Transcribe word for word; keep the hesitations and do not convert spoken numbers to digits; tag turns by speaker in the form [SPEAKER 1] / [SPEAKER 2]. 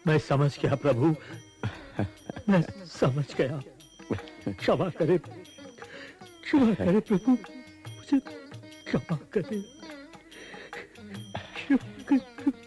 [SPEAKER 1] मैं समझ गया प्रभु, मैं समझ गया। क्षमा करे, क्षमा करे प्रभु, मुझे क्षमा करे, क्षमा करे।